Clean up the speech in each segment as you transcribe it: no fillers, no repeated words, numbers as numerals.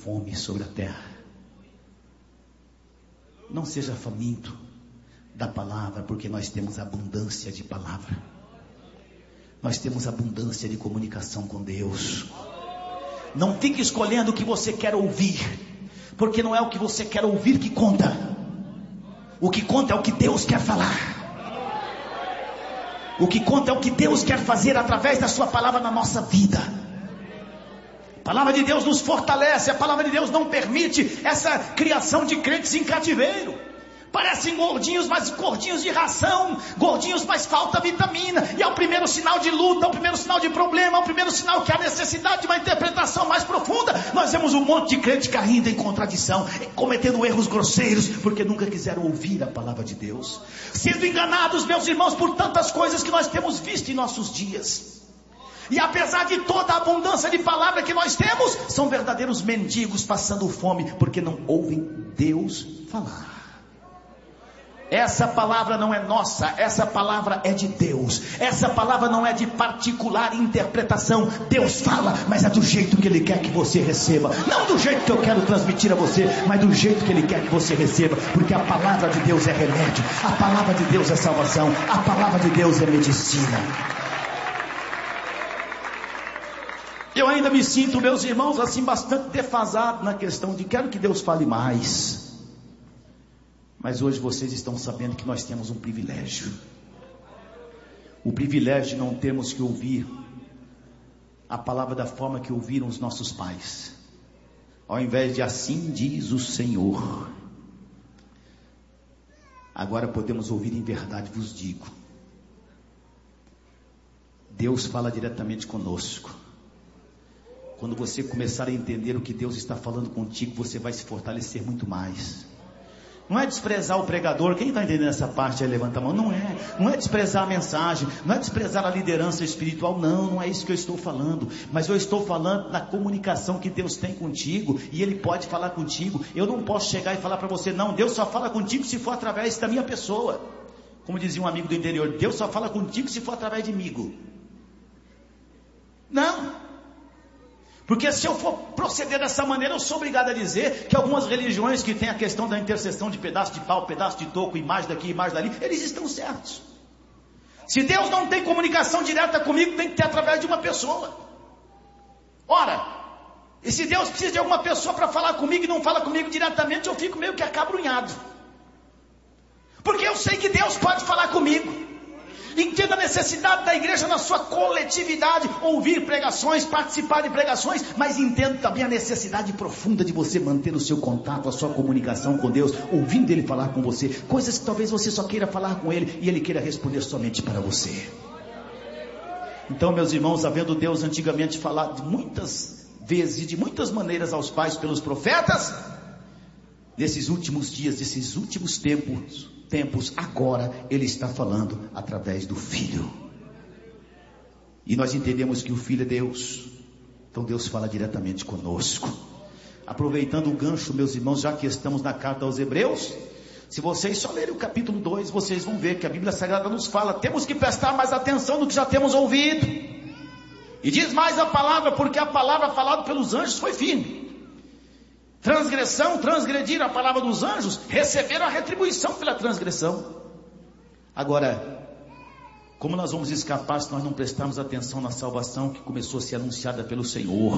fome sobre a terra. Não seja faminto da palavra, porque nós temos abundância de palavra. Nós temos abundância de comunicação com Deus. Não fique escolhendo o que você quer ouvir, porque não é o que você quer ouvir que conta. O que conta é o que Deus quer falar. O que conta é o que Deus quer fazer através da sua palavra na nossa vida. A palavra de Deus nos fortalece. A palavra de Deus não permite essa criação de crentes em cativeiro. Parecem gordinhos, mas gordinhos de ração. Gordinhos, mas falta vitamina. E é o primeiro sinal de luta, é o primeiro sinal de problema, é o primeiro sinal que há necessidade de uma interpretação mais profunda. Nós vemos um monte de crente caindo em contradição, cometendo erros grosseiros, porque nunca quiseram ouvir a palavra de Deus. Sendo enganados, meus irmãos, por tantas coisas que nós temos visto em nossos dias. E apesar de toda a abundância de palavra que nós temos, são verdadeiros mendigos passando fome, porque não ouvem Deus falar. Essa palavra não é nossa, essa palavra é de Deus. Essa palavra não é de particular interpretação. Deus fala, mas é do jeito que Ele quer que você receba. Não do jeito que eu quero transmitir a você, mas do jeito que Ele quer que você receba. Porque a palavra de Deus é remédio, a palavra de Deus é salvação, a palavra de Deus é medicina. Eu ainda me sinto, meus irmãos, assim bastante defasado na questão de quero que Deus fale mais. Mas hoje vocês estão sabendo que nós temos um privilégio. O privilégio de não termos que ouvir a palavra da forma que ouviram os nossos pais. Ao invés de assim diz o Senhor, agora podemos ouvir em verdade vos digo. Deus fala diretamente conosco. Quando você começar a entender o que Deus está falando contigo, você vai se fortalecer muito mais. Não é desprezar o pregador. Quem está entendendo essa parte aí, levanta a mão. Não é desprezar a mensagem, não é desprezar a liderança espiritual. Não é isso que eu estou falando. Mas eu estou falando da comunicação que Deus tem contigo, e Ele pode falar contigo. Eu não posso chegar e falar para você, não, Deus só fala contigo se for através da minha pessoa. Como dizia um amigo do interior, Deus só fala contigo se for através de mim. Não. Porque se eu for proceder dessa maneira, eu sou obrigado a dizer que algumas religiões que têm a questão da intercessão de pedaço de pau, pedaço de toco, imagem daqui, imagem dali, eles estão certos. Se Deus não tem comunicação direta comigo, tem que ter através de uma pessoa. Ora, e se Deus precisa de alguma pessoa para falar comigo e não fala comigo diretamente, eu fico meio que acabrunhado. Porque eu sei que Deus pode falar comigo. Entenda a necessidade da igreja na sua coletividade, ouvir pregações, participar de pregações, mas entenda também a necessidade profunda de você manter o seu contato, a sua comunicação com Deus, ouvindo Ele falar com você, coisas que talvez você só queira falar com Ele e Ele queira responder somente para você. Então, meus irmãos, havendo Deus antigamente falado de muitas vezes e de muitas maneiras aos pais pelos profetas, nesses últimos dias, nesses últimos tempos, agora Ele está falando através do Filho. E nós entendemos que o Filho é Deus. Então Deus fala diretamente conosco. Aproveitando o gancho, meus irmãos, já que estamos na carta aos Hebreus, se vocês só lerem o capítulo 2, vocês vão ver que a Bíblia Sagrada nos fala, temos que prestar mais atenção no que já temos ouvido. E diz mais a palavra, porque a palavra falada pelos anjos foi firme. Transgredir a palavra dos anjos, receberam a retribuição pela transgressão. Agora, como nós vamos escapar se nós não prestarmos atenção na salvação que começou a ser anunciada pelo Senhor,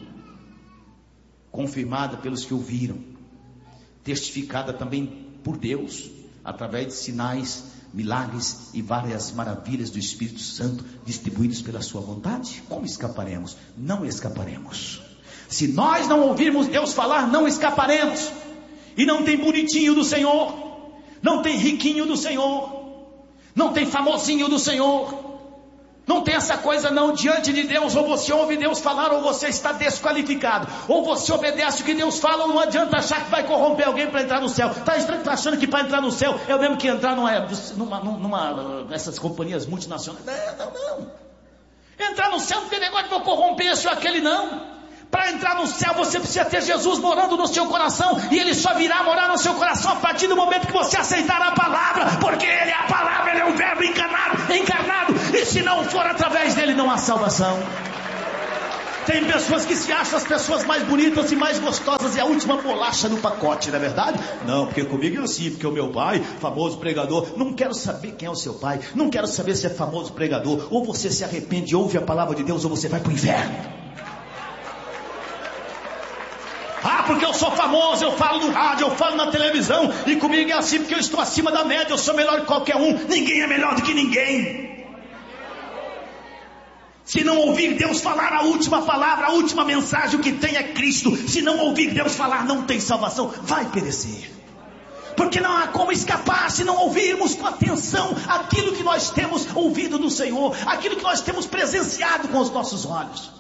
confirmada pelos que ouviram, testificada também por Deus, através de sinais, milagres e várias maravilhas do Espírito Santo, distribuídos pela sua vontade? Como escaparemos? Não escaparemos. Se nós não ouvirmos Deus falar, não escaparemos. E não tem bonitinho do Senhor, não tem riquinho do Senhor, não tem famosinho do Senhor, não tem essa coisa não. Diante de Deus, ou você ouve Deus falar, ou você está desqualificado. Ou você obedece o que Deus fala, ou não adianta achar que vai corromper alguém para entrar no céu. Está achando que para entrar no céu é o mesmo que entrar numa essas companhias multinacionais? Não. Entrar no céu não tem negócio de vou corromper esse ou aquele, não. Para entrar no céu você precisa ter Jesus morando no seu coração, e Ele só virá morar no seu coração a partir do momento que você aceitar a palavra, porque Ele é a palavra, Ele é o verbo encarnado, e se não for através dele não há salvação. Tem pessoas que se acham as pessoas mais bonitas e mais gostosas e a última bolacha no pacote, não é verdade? Não, porque comigo é assim, porque o meu pai, famoso pregador. Não quero saber quem é o seu pai, não quero saber se é famoso pregador. Ou você se arrepende e ouve a palavra de Deus, ou você vai para o inferno. Ah, porque eu sou famoso, eu falo no rádio, eu falo na televisão, e comigo é assim porque eu estou acima da média, eu sou melhor que qualquer um. Ninguém é melhor do que ninguém. Se não ouvir Deus falar a última palavra, a última mensagem, o que tem é Cristo. Se não ouvir Deus falar, não tem salvação, vai perecer. Porque não há como escapar se não ouvirmos com atenção aquilo que nós temos ouvido do Senhor, aquilo que nós temos presenciado com os nossos olhos.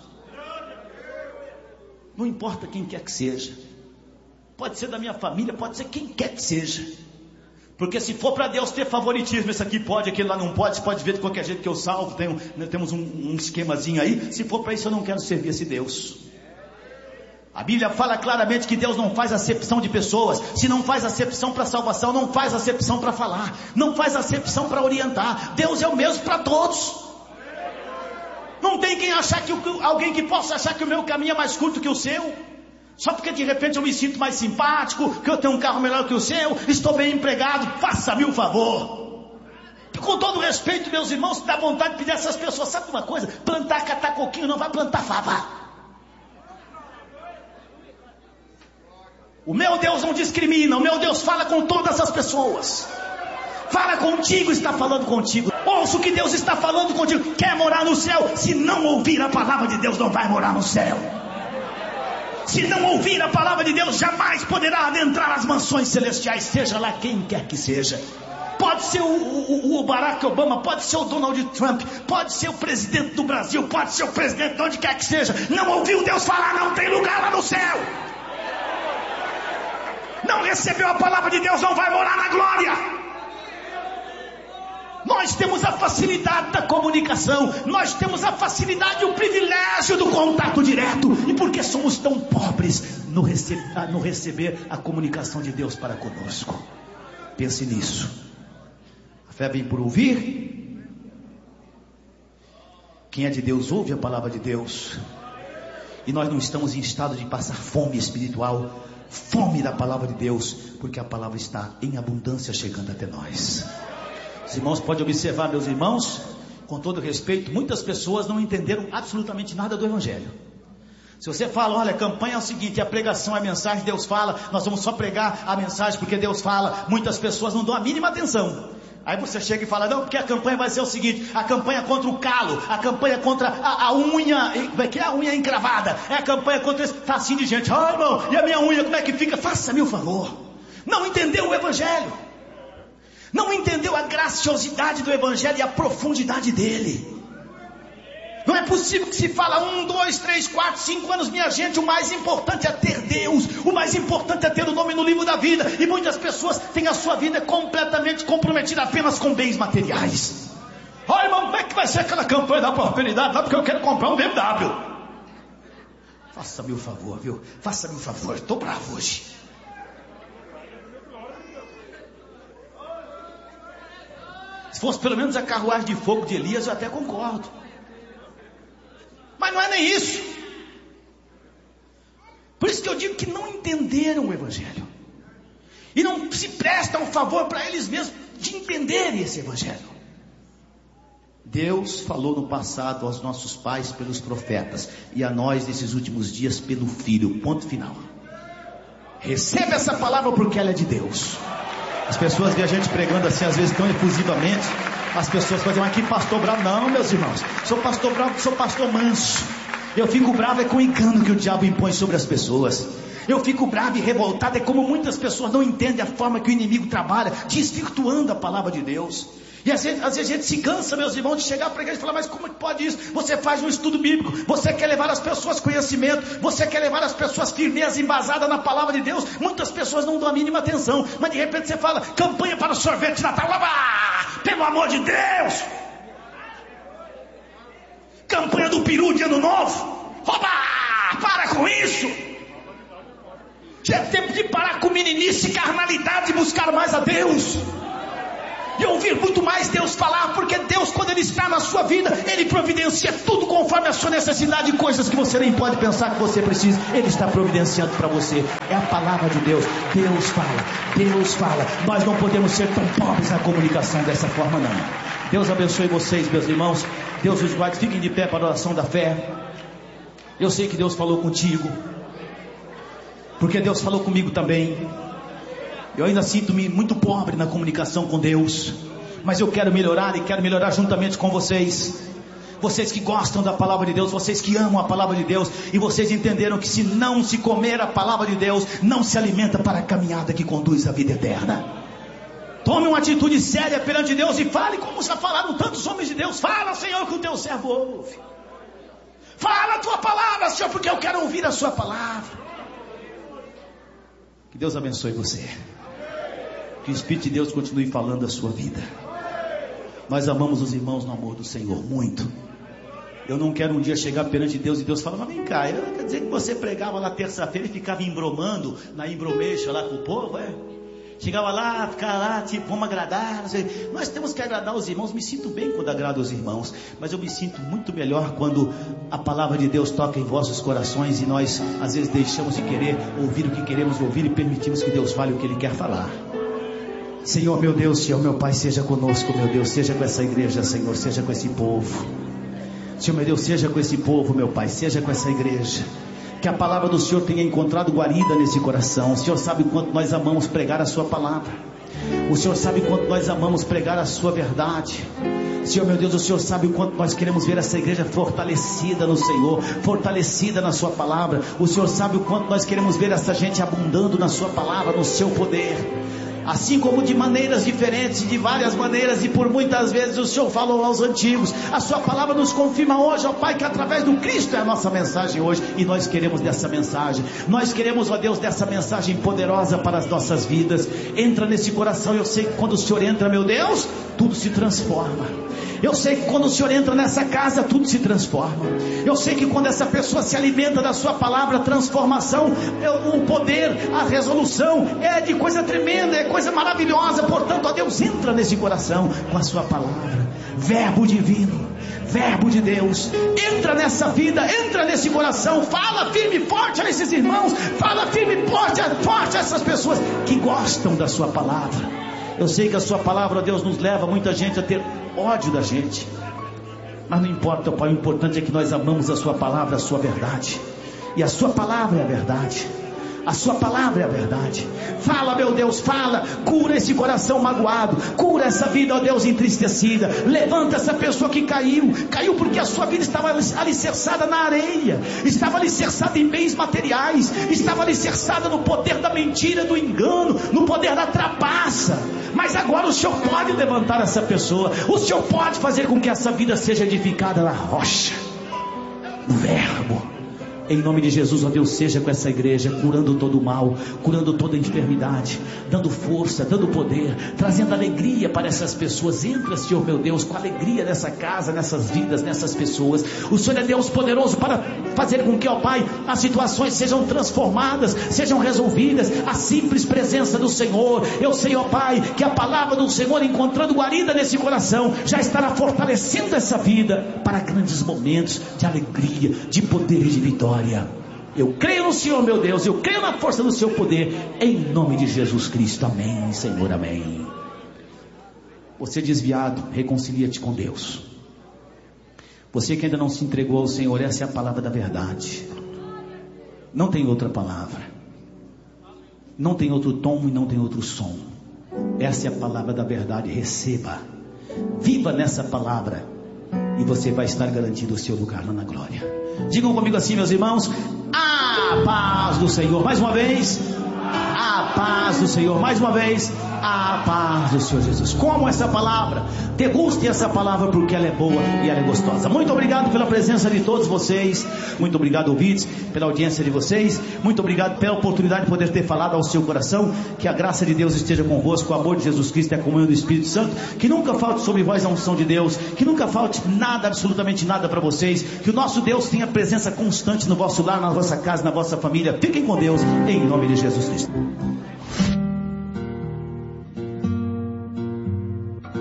Não importa quem quer que seja, pode ser da minha família, pode ser quem quer que seja, porque se for para Deus ter favoritismo, esse aqui pode, aquele lá não pode, você pode ver de qualquer jeito que eu salvo, temos um esquemazinho aí. Se for para isso, eu não quero servir esse Deus. A Bíblia fala claramente que Deus não faz acepção de pessoas. Se não faz acepção para salvação, não faz acepção para falar, não faz acepção para orientar. Deus é o mesmo para todos. Não tem quem achar que alguém que possa achar que o meu caminho é mais curto que o seu, só porque de repente eu me sinto mais simpático, que eu tenho um carro melhor que o seu, estou bem empregado. Faça-me um favor. Com todo respeito, meus irmãos, dá vontade de pedir a essas pessoas, sabe uma coisa? Plantar catacoquinho não vai plantar fava. O meu Deus não discrimina, o meu Deus fala com todas as pessoas. Fala contigo, está falando contigo. Ouça o que Deus está falando contigo. Quer morar no céu? Se não ouvir a palavra de Deus, não vai morar no céu. Se não ouvir a palavra de Deus, jamais poderá adentrar as mansões celestiais, seja lá quem quer que seja. Pode ser o Barack Obama, pode ser o Donald Trump, pode ser o presidente do Brasil, pode ser o presidente de onde quer que seja. Não ouviu Deus falar, não tem lugar lá no céu. Não recebeu a palavra de Deus, não vai morar na glória. Nós temos a facilidade da comunicação, nós temos a facilidade e o privilégio do contato direto. E por que somos tão pobres no receber a comunicação de Deus para conosco? Pense nisso. A fé vem por ouvir. Quem é de Deus ouve a palavra de Deus. E nós não estamos em estado de passar fome espiritual, fome da palavra de Deus, porque a palavra está em abundância chegando até nós. Os irmãos podem observar, meus irmãos, com todo respeito, muitas pessoas não entenderam absolutamente nada do Evangelho. Se você fala, olha, a campanha é o seguinte, a pregação é a mensagem, Deus fala, nós vamos só pregar a mensagem porque Deus fala, muitas pessoas não dão a mínima atenção. Aí você chega e fala, não, porque a campanha vai ser o seguinte, a campanha contra o calo, a campanha contra a unha, como é que é a unha encravada, é a campanha contra esse tacinho de gente. Ah, irmão, e a minha unha como é que fica? Faça-me um favor. Não entendeu o Evangelho. Não entendeu a graciosidade do Evangelho e a profundidade dele. Não é possível que se fala 1, 2, 3, 4, 5 anos, minha gente, o mais importante é ter Deus, o mais importante é ter o nome no livro da vida, e muitas pessoas têm a sua vida completamente comprometida apenas com bens materiais. Olha, irmão, como é que vai ser aquela campanha da prosperidade lá, porque eu quero comprar um BMW. Faça-me o favor, viu? Faça-me o favor, estou bravo hoje. Se fosse pelo menos a carruagem de fogo de Elias, eu até concordo. Mas não é nem isso. Por isso que eu digo que não entenderam o Evangelho. E não se prestam favor para eles mesmos de entenderem esse Evangelho. Deus falou no passado aos nossos pais pelos profetas. E a nós nesses últimos dias pelo Filho. Ponto final. Receba essa palavra porque ela é de Deus. As pessoas veem a gente pregando assim, às vezes tão efusivamente. As pessoas fazem, mas que pastor bravo. Não, meus irmãos, sou pastor bravo, sou pastor manso. Eu fico bravo é com o engano que o diabo impõe sobre as pessoas. Eu fico bravo e revoltado é como muitas pessoas não entendem a forma que o inimigo trabalha, desvirtuando a palavra de Deus. E às vezes a gente se cansa, meus irmãos, de chegar para a igreja e falar, mas como é que pode isso? Você faz um estudo bíblico, você quer levar as pessoas conhecimento, você quer levar as pessoas firmeza, embasada na palavra de Deus. Muitas pessoas não dão a mínima atenção, mas de repente você fala, campanha para o sorvete de Natal, pelo amor de Deus! Campanha do peru de ano novo, para com isso! Já é tempo de parar com meninice e carnalidade e buscar mais a Deus. e ouvir muito mais Deus falar, porque Deus, quando Ele está na sua vida, Ele providencia tudo conforme a sua necessidade, coisas que você nem pode pensar que você precisa, Ele está providenciando para você. É a palavra de Deus. Deus fala, Deus fala. Nós não podemos ser tão pobres na comunicação dessa forma, não. Deus abençoe vocês, meus irmãos. Deus os guarde. Fiquem de pé para a oração da fé. Eu sei que Deus falou contigo, porque Deus falou comigo também. Eu ainda sinto-me muito pobre na comunicação com Deus, mas eu quero melhorar e quero melhorar juntamente com vocês. Vocês que gostam da palavra de Deus, vocês que amam a palavra de Deus, e vocês entenderam que se não se comer a palavra de Deus, não se alimenta para a caminhada que conduz à vida eterna. Tome uma atitude séria perante Deus e fale como já falaram tantos homens de Deus. Fala, Senhor, que o teu servo ouve. Fala a tua palavra, Senhor, porque eu quero ouvir a sua palavra. Que Deus abençoe você. Que o Espírito de Deus continue falando a sua vida. Nós amamos os irmãos no amor do Senhor muito. Eu não quero um dia chegar perante Deus e Deus falar: mas vem cá, quer dizer que você pregava lá terça-feira e ficava embromando na embromeixa lá com o povo, é? Chegava lá, ficava lá, tipo, vamos agradar, não sei. Nós temos que agradar os irmãos. Me sinto bem quando agrado os irmãos, mas eu me sinto muito melhor quando a palavra de Deus toca em vossos corações e nós às vezes deixamos de querer ouvir o que queremos ouvir e permitimos que Deus fale o que Ele quer falar. Senhor meu Deus, Senhor meu Pai, seja conosco, meu Deus, seja com essa igreja, Senhor, seja com esse povo. Senhor meu Deus, seja com esse povo, meu Pai, seja com essa igreja. Que a palavra do Senhor tenha encontrado guarida nesse coração. O Senhor sabe quanto nós amamos pregar a sua palavra. O Senhor sabe quanto nós amamos pregar a sua verdade. Senhor meu Deus, o Senhor sabe o quanto nós queremos ver essa igreja fortalecida no Senhor, fortalecida na sua palavra. O Senhor sabe o quanto nós queremos ver essa gente abundando na sua palavra, no seu poder. Assim como de maneiras diferentes, de várias maneiras, e por muitas vezes o Senhor falou aos antigos, a sua palavra nos confirma hoje, ó Pai, que através do Cristo é a nossa mensagem hoje, e nós queremos dessa mensagem, nós queremos, ó Deus, dessa mensagem poderosa para as nossas vidas. Entra nesse coração. Eu sei que quando o Senhor entra, meu Deus, tudo se transforma. Eu sei que quando o Senhor entra nessa casa, tudo se transforma. Eu sei que quando essa pessoa se alimenta da sua palavra, a transformação, o poder, a resolução é de coisa tremenda, é coisa maravilhosa. Portanto, ó Deus, entra nesse coração com a sua palavra, verbo divino, verbo de Deus. Entra nessa vida, entra nesse coração. Fala firme e forte a esses irmãos, fala firme e forte a essas pessoas que gostam da sua palavra. Eu sei que a sua palavra, ó Deus, nos leva muita gente a ter ódio da gente, mas não importa, Pai, o importante é que nós amamos a sua palavra, a sua verdade, e a sua palavra é a verdade. A sua palavra é a verdade. Fala, meu Deus, fala. Cura esse coração magoado, cura essa vida, ó Deus, entristecida. Levanta essa pessoa que caiu porque a sua vida estava alicerçada na areia, estava alicerçada em bens materiais, estava alicerçada no poder da mentira, do engano, no poder da trapaça. Mas agora o Senhor pode levantar essa pessoa. O Senhor pode fazer com que essa vida seja edificada na rocha, no verbo. Em nome de Jesus, ó Deus, seja com essa igreja, curando todo o mal, curando toda a enfermidade, dando força, dando poder, trazendo alegria para essas pessoas. Entra, Senhor meu Deus, com alegria nessa casa, nessas vidas, nessas pessoas. O Senhor é Deus poderoso para fazer com que, ó Pai, as situações sejam transformadas, sejam resolvidas. A simples presença do Senhor. Eu sei, ó Pai, que a palavra do Senhor, encontrando guarida nesse coração, já estará fortalecendo essa vida para grandes momentos de alegria, de poder e de vitória. Eu creio no Senhor, meu Deus, eu creio na força do seu poder, em nome de Jesus Cristo, amém, Senhor, amém. Você desviado, reconcilia-te com Deus. Você que ainda não se entregou ao Senhor, essa é a palavra da verdade. Não tem outra palavra, não tem outro tom e não tem outro som. Essa é a palavra da verdade. Receba, viva nessa palavra, e você vai estar garantido o seu lugar lá na glória. Digam comigo assim, meus irmãos: a paz do Senhor. Mais uma vez, a paz do Senhor. Mais uma vez, a paz do Senhor Jesus. Como essa palavra, degustem essa palavra, porque ela é boa e ela é gostosa. Muito obrigado pela presença de todos vocês. Muito obrigado, ouvintes, pela audiência de vocês. Muito obrigado pela oportunidade de poder ter falado ao seu coração. Que a graça de Deus esteja convosco, o amor de Jesus Cristo e a comunhão do Espírito Santo. Que nunca falte sobre vós a unção de Deus. Que nunca falte nada, absolutamente nada para vocês. Que o nosso Deus tenha presença constante no vosso lar, na vossa casa, na vossa família. Fiquem com Deus, em nome de Jesus Cristo.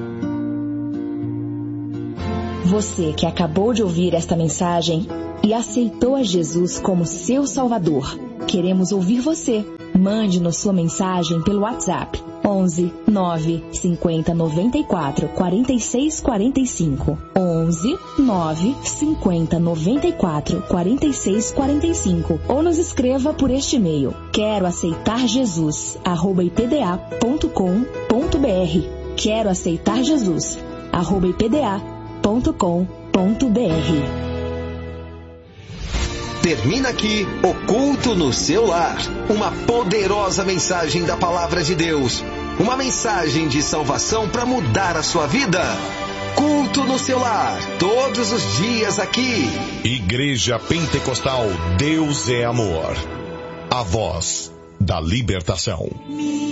Você que acabou de ouvir esta mensagem e aceitou a Jesus como seu Salvador, queremos ouvir você. Mande-nos sua mensagem pelo WhatsApp 11 9 50 94 46 45. 11 9 50 94 46 45. Ou nos escreva por este e-mail: quero aceitar Jesus @ipda.com.br. Quero aceitar Jesus @ipda.com.br. Termina aqui o Culto no Seu Lar. Uma poderosa mensagem da Palavra de Deus. Uma mensagem de salvação para mudar a sua vida. Culto no Seu Lar, todos os dias aqui. Igreja Pentecostal Deus é Amor. A voz da libertação.